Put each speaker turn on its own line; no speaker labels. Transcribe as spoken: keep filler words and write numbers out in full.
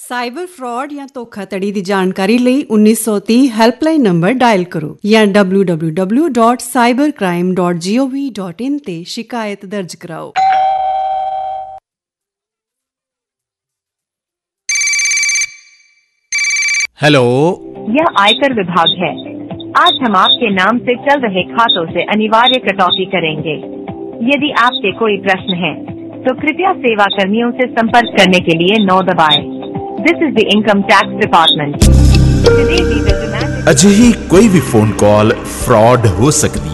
Cyber fraud ਜਾਂ ਧੋਖਾਧੜੀ ਦੀ ਜਾਣਕਾਰੀ ਲਈ ਉੱਨੀ ਸੌ ਤੀਹ ਹੈਲਪਲਾਈਨ ਨੰਬਰ ਡਾਇਲ ਕਰੋ ਜਾਂ W W W dot cyber crime dot ਗੋਵ dot in ਤੇ ਸ਼ਿਕਾਇਤ ਦਰਜ ਕਰਾਓ।
हेलो,
यह आयकर विभाग है। आज हम आपके नाम से चल रहे खातों से अनिवार्य कटौती करेंगे। यदि आपके कोई प्रश्न है तो कृपया सेवा कर्मियों से संपर्क करने के लिए नौ दबाएं। This is the income tax department.
अजिही कोई भी फोन कॉल फ्रॉड हो सकती